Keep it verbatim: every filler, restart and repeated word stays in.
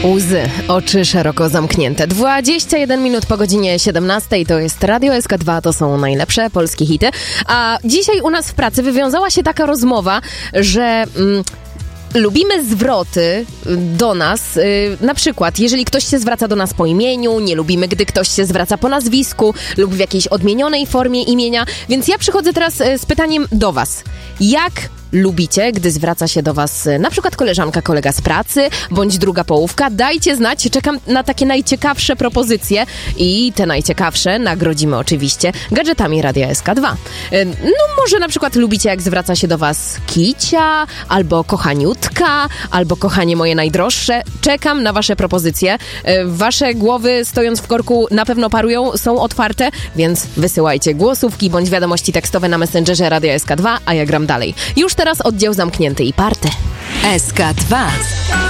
Łzy, oczy szeroko zamknięte. dwadzieścia jeden minut po godzinie siedemnastej, to jest Radio S K dwa, to są najlepsze polskie hity. A dzisiaj u nas w pracy wywiązała się taka rozmowa, że... Mm, lubimy zwroty do nas, yy, na przykład, jeżeli ktoś się zwraca do nas po imieniu, nie lubimy, gdy ktoś się zwraca po nazwisku lub w jakiejś odmienionej formie imienia, więc ja przychodzę teraz yy, z pytaniem do was. Jak lubicie, gdy zwraca się do was na przykład koleżanka, kolega z pracy, bądź druga połówka? Dajcie znać, czekam na takie najciekawsze propozycje i te najciekawsze nagrodzimy oczywiście gadżetami Radia S K dwa. No może na przykład lubicie, jak zwraca się do was kicia, albo kochaniutka, albo kochanie moje najdroższe. Czekam na wasze propozycje. Wasze głowy, stojąc w korku, na pewno parują, są otwarte, więc wysyłajcie głosówki bądź wiadomości tekstowe na Messengerze Radia S K dwa, a ja gram dalej. Już teraz oddział zamknięty i party. S K dwa.